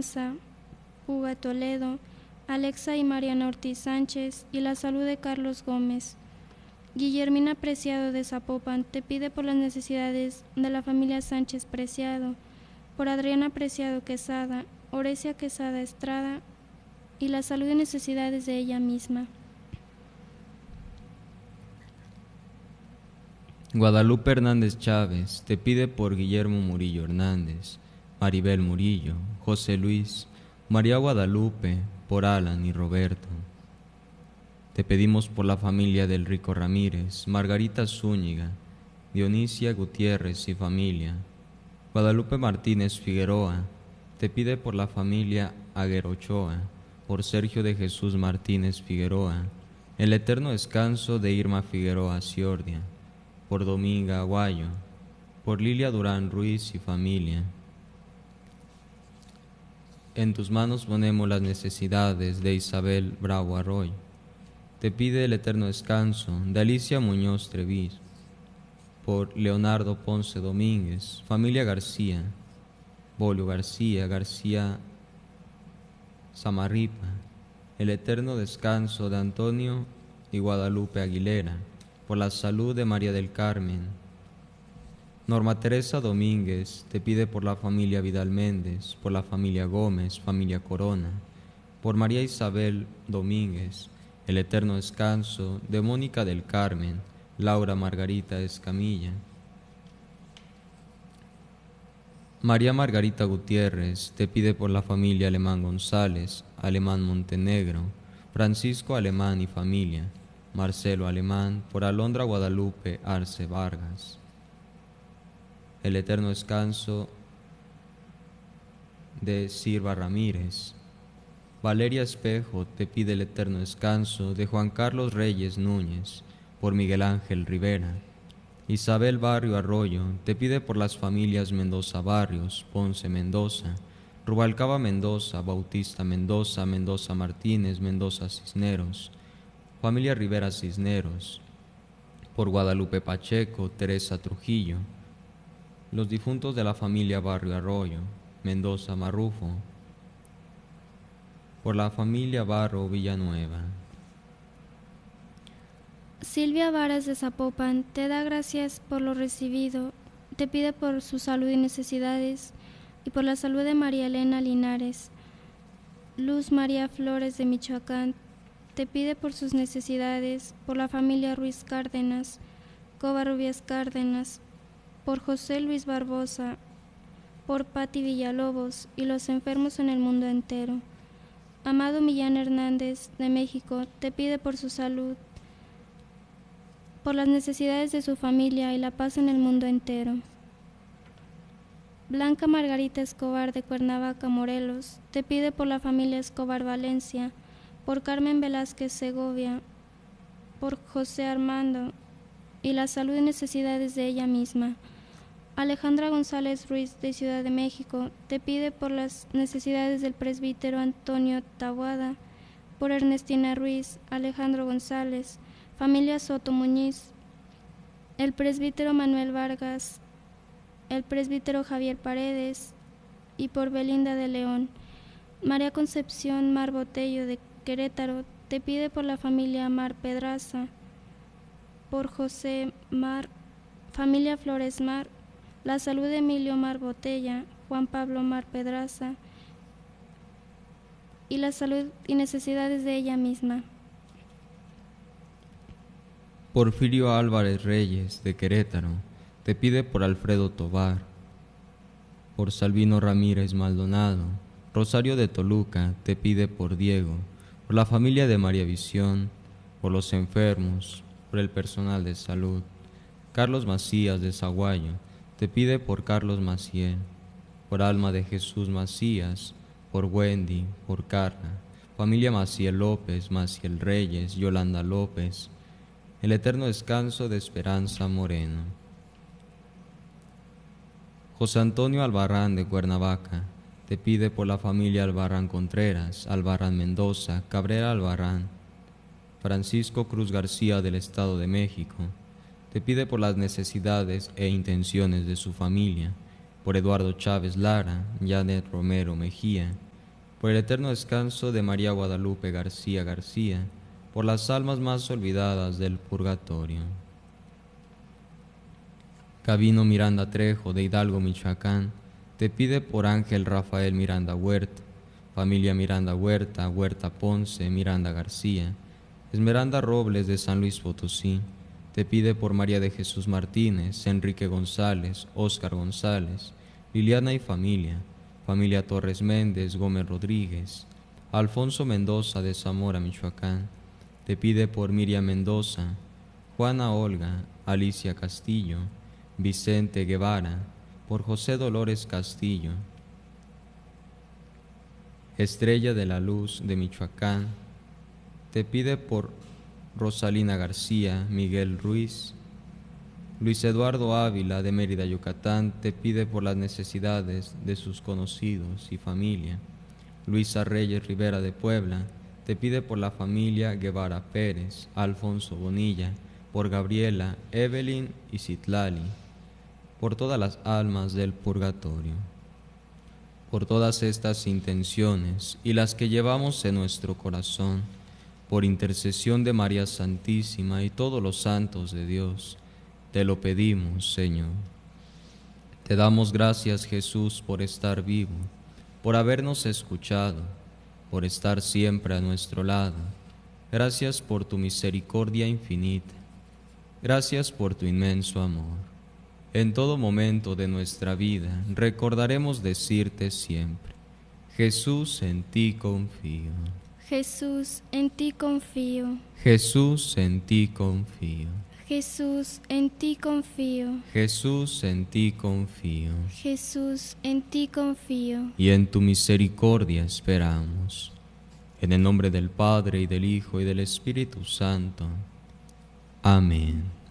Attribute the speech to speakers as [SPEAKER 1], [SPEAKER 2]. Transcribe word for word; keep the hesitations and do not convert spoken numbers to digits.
[SPEAKER 1] Maza, Puga Toledo, Alexa y Mariana Ortiz Sánchez, y la salud de Carlos Gómez. Guillermina Preciado de Zapopan te pide por las necesidades de la familia Sánchez Preciado, por Adriana Preciado Quesada, Oresia Quesada Estrada, y la salud y necesidades de ella misma.
[SPEAKER 2] Guadalupe Hernández Chávez te pide por Guillermo Murillo Hernández, Maribel Murillo, José Luis, María Guadalupe, por Alan y Roberto. Te pedimos por la familia del Rico Ramírez, Margarita Zúñiga, Dionisia Gutiérrez y familia. Guadalupe Martínez Figueroa te pide por la familia Aguerochoa, por Sergio de Jesús Martínez Figueroa, el eterno descanso de Irma Figueroa Ciordia, por Dominga Aguayo, por Lilia Durán Ruiz y familia. En tus manos ponemos las necesidades de Isabel Bravo Arroyo. Te pide el eterno descanso de Alicia Muñoz Trevis, por Leonardo Ponce Domínguez, familia García, Bolio García, García Samarripa, el eterno descanso de Antonio y Guadalupe Aguilera, por la salud de María del Carmen. Norma Teresa Domínguez te pide por la familia Vidal Méndez, por la familia Gómez, familia Corona, por María Isabel Domínguez, el eterno descanso de Mónica del Carmen, Laura Margarita Escamilla. María Margarita Gutiérrez te pide por la familia Alemán González, Alemán Montenegro, Francisco Alemán y familia, Marcelo Alemán, por Alondra Guadalupe Arce Vargas. El eterno descanso de Silva Ramírez. Valeria Espejo te pide el eterno descanso de Juan Carlos Reyes Núñez, por Miguel Ángel Rivera. Isabel Barrio Arroyo te pide por las familias Mendoza Barrios, Ponce Mendoza, Rubalcaba Mendoza, Bautista Mendoza, Mendoza Martínez, Mendoza Cisneros, familia Rivera Cisneros, por Guadalupe Pacheco, Teresa Trujillo, los difuntos de la familia Barrio Arroyo, Mendoza Marrufo, por la familia Barro Villanueva.
[SPEAKER 1] Silvia Varas de Zapopan te da gracias por lo recibido, te pide por su salud y necesidades y por la salud de María Elena Linares. Luz María Flores de Michoacán te pide por sus necesidades, por la familia Ruiz Cárdenas, Covarrubias Cárdenas, por José Luis Barbosa, por Patti Villalobos y los enfermos en el mundo entero. Amado Millán Hernández de México te pide por su salud, por las necesidades de su familia y la paz en el mundo entero. Blanca Margarita Escobar de Cuernavaca, Morelos, te pide por la familia Escobar Valencia, por Carmen Velázquez Segovia, por José Armando y la salud y necesidades de ella misma. Alejandra González Ruiz de Ciudad de México te pide por las necesidades del presbítero Antonio Taboada, por Ernestina Ruiz, Alejandro González, familia Soto Muñiz, el presbítero Manuel Vargas, el presbítero Javier Paredes y por Belinda de León. María Concepción Mar Botello de Querétaro te pide por la familia Mar Pedraza, por José Mar, familia Flores Mar, la salud de Emilio Mar Botella, Juan Pablo Mar Pedraza y la salud y necesidades de ella misma.
[SPEAKER 2] Porfirio Álvarez Reyes de Querétaro te pide por Alfredo Tobar, por Salvino Ramírez Maldonado. Rosario de Toluca te pide por Diego, por la familia de María Visión, por los enfermos, por el personal de salud. Carlos Macías de Zaguayo te pide por Carlos Maciel, por Alma de Jesús Macías, por Wendy, por Carla, familia Maciel López, Maciel Reyes, Yolanda López, el eterno descanso de Esperanza Moreno. José Antonio Albarrán de Cuernavaca te pide por la familia Albarrán Contreras, Albarrán Mendoza, Cabrera Albarrán. Francisco Cruz García del Estado de México te pide por las necesidades e intenciones de su familia, por Eduardo Chávez Lara, Janet Romero Mejía, por el eterno descanso de María Guadalupe García García, por las almas más olvidadas del purgatorio. Gabino Miranda Trejo, de Hidalgo, Michoacán, te pide por Ángel Rafael Miranda Huerta, familia Miranda Huerta, Huerta Ponce, Miranda García. Esmeralda Robles, de San Luis Potosí, te pide por María de Jesús Martínez, Enrique González, Óscar González, Liliana y familia, familia Torres Méndez, Gómez Rodríguez. Alfonso Mendoza, de Zamora, Michoacán, te pide por Miriam Mendoza, Juana Olga, Alicia Castillo, Vicente Guevara, por José Dolores Castillo. Estrella de la Luz, de Michoacán, te pide por Rosalina García, Miguel Ruiz. Luis Eduardo Ávila, de Mérida, Yucatán, te pide por las necesidades de sus conocidos y familia. Luisa Reyes Rivera, de Puebla, te pide por la familia Guevara Pérez. Alfonso Bonilla, por Gabriela, Evelyn y Citlali, por todas las almas del purgatorio. Por todas estas intenciones y las que llevamos en nuestro corazón, por intercesión de María Santísima y todos los santos de Dios, te lo pedimos, Señor. Te damos gracias, Jesús, por estar vivo, por habernos escuchado, por estar siempre a nuestro lado. Gracias por tu misericordia infinita. Gracias por tu inmenso amor. En todo momento de nuestra vida recordaremos decirte siempre: Jesús, en ti confío.
[SPEAKER 1] Jesús, en ti confío.
[SPEAKER 2] Jesús, en ti confío.
[SPEAKER 1] Jesús, en ti confío.
[SPEAKER 2] Jesús, en ti confío.
[SPEAKER 1] Jesús, en ti confío.
[SPEAKER 2] Y en tu misericordia esperamos. En el nombre del Padre, y del Hijo, y del Espíritu Santo. Amén.